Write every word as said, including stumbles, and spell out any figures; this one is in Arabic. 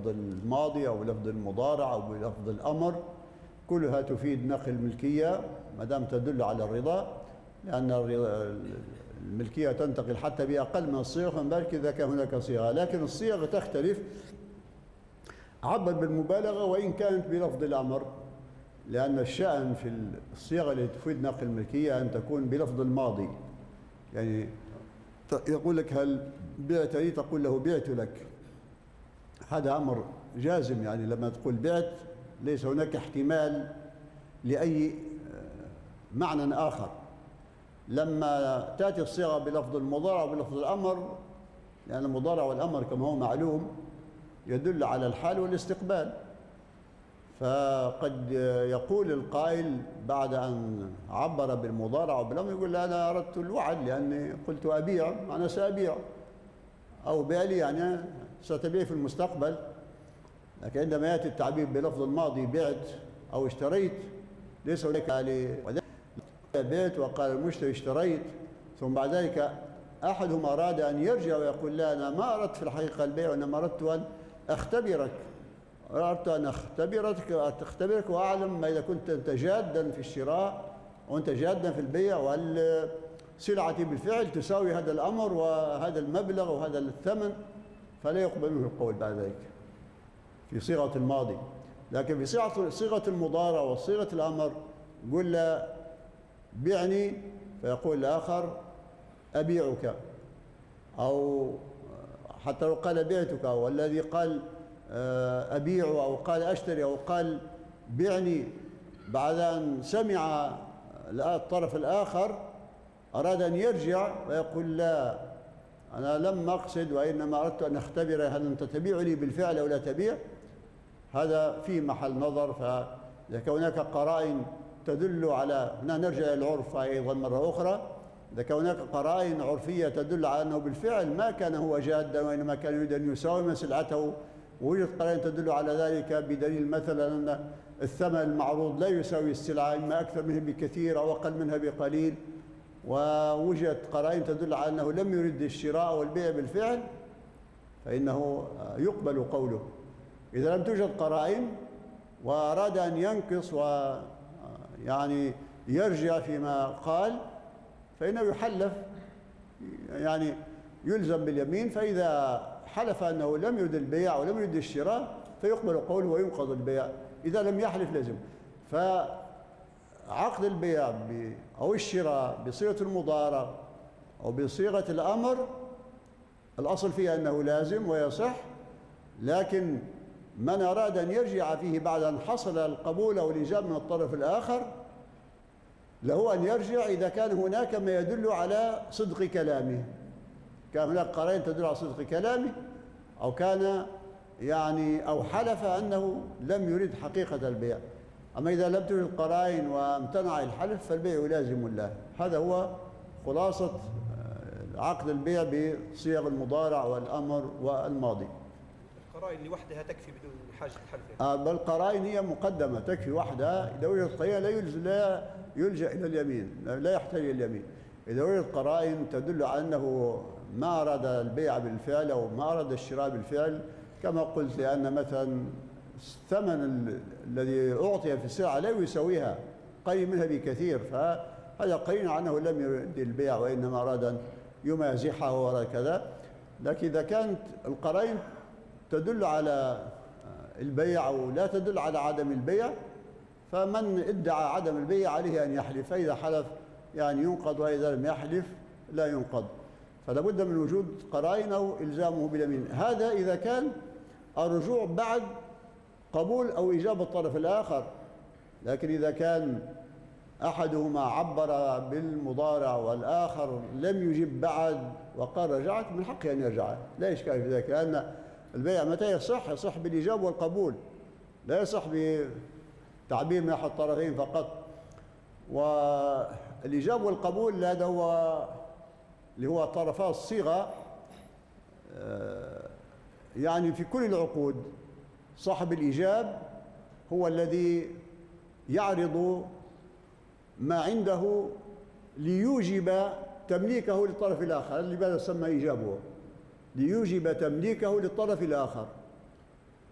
بلفظ الماضي أو بلفظ المضارع أو بلفظ الأمر، كلها تفيد نقل الملكية ما دام تدل على الرضا، لأن الملكية تنتقل حتى بأقل من الصيغ، فما بالك إذا كان هناك صيغة. لكن الصيغ تختلف. عبر بالمبالغة وإن كانت بلفظ الأمر، لأن الشأن في الصيغة التي تفيد نقل الملكية أن تكون بلفظ الماضي. يعني يقول لك هل بعت لي، تقول له بعت لك، هذا أمر جازم. يعني لما تقول بعت ليس هناك احتمال لأي معنى آخر. لما تأتي الصيغة بلفظ المضارع وبلفظ الأمر، لأن المضارع والأمر كما هو معلوم يدل على الحال والاستقبال، فقد يقول القائل بعد أن عبر بالمضارع وبالأمر يقول لا أنا أردت الوعد لأني قلت أبيع، أنا سأبيع، أو بيع لي يعني ستبيع في المستقبل. لكن عندما يأتي التعبير بلفظ الماضي بعت أو اشتريت، ليس هناك عليه بعت وقال المشتري اشتريت، ثم بعد ذلك أحدهم أراد أن يرجع ويقول لا أنا ما أردت في الحقيقة البيع، وإنما أردت أن أختبرك، أردت أن أختبرك أختبرك وأعلم ما إذا كنت أنت جادا في الشراء وأنت جادا في البيع، وهل سلعتي بالفعل تساوي هذا الأمر وهذا المبلغ وهذا الثمن، فلا يقبل منه القول بعد ذلك في صيغة الماضي. لكن في صيغة صيغة المضارع وصيغة الأمر قل له بعني، فيقول الآخر أبيعك، أو حتى لو قال بعتك، أو الذي قال أبيع أو قال أشتري أو قال بعني بعد أن سمع الطرف الآخر أراد أن يرجع ويقول لا أنا لم أقصد وإنما أردت أن أختبر هل أنت تبيع لي بالفعل أو لا تبيع. هذا في محل نظر. فإذا كان هناك قرائن تدل على، هنا نرجع إلى العرف أيضا مرة أخرى، إذا كان هناك قرائن عرفية تدل على أنه بالفعل ما كان هو جادا وإنما كان يريد أن يساوم سلعته، ووجد قرائن تدل على ذلك بدليل مثلا أن الثمن المعروض لا يساوي السلعة، إما أكثر منها بكثير أو أقل منها بقليل، ووجدت قرائن تدل على أنه لم يرد الشراء والبيع بالفعل، فإنه يقبل قوله. إذا لم توجد قرائن وأراد أن ينقص ويعني يرجع فيما قال، فإنه يحلف، يعني يلزم باليمين. فإذا حلف أنه لم يرد البيع ولم يرد الشراء فيقبل قوله وينقض البيع. إذا لم يحلف لازم. فعقد البيع أو الشراء بصيغة المضارع أو بصيغة الأمر الأصل فيها أنه لازم ويصح، لكن من أراد أن يرجع فيه بعد أن حصل القبول أو الإجابة من الطرف الآخر له أن يرجع إذا كان هناك ما يدل على صدق كلامه، كان هناك قرائن تدل على صدق كلامه، أو كان يعني أو حلف أنه لم يريد حقيقة البيع. أما إذا لم توجد قرائن وامتنع الحلف فالبيع لازم له. هذا هو خلاصة عقد البيع بصيغ المضارع والأمر والماضي. القرائن لوحدها تكفي بدون حاجة الحلف؟ آه بل القرائن هي مقدمة تكفي وحدها. إذا وجدت قرائن لا يلجأ لا يلجأ إلى اليمين، لا يحتاج إلى اليمين. إذا وجدت قرائن تدل على أنه ما أراد البيع بالفعل أو ما أراد الشراء بالفعل، كما قلت لأن مثلا الثمن الذي أعطي في السلعة لا يساويها، قليل منها بكثير، فهذا قرين على أنه لم يرد البيع وإنما أراد أن يمازحه وراء كذا. لكن إذا كانت القرائن تدل على البيع أو لا تدل على عدم البيع، فمن ادعى عدم البيع عليه أن يحلف، فإذا حلف يعني ينقض، وإذا لم يحلف لا ينقض. فلا بد من وجود قرائن أو إلزامه باليمين. هذا إذا كان الرجوع بعد قبول أو إجابة الطرف الآخر. لكن إذا كان أحدهما عبر بالمضارع والآخر لم يجب بعد وقال رجعت، من حقه أن يرجع، لا إشكال في ذلك، لأن البيع متى يصح؟ يصح بالإجابة والقبول، لا يصح بتعبير من أحد الطرفين فقط. والإجابة والقبول هذا هو اللي هو طرفا الصيغة، يعني في كل العقود صاحب الإيجاب هو الذي يعرض ما عنده ليوجب تمليكه للطرف الآخر، لماذا سمى إيجابه؟ ليوجب تمليكه للطرف الآخر.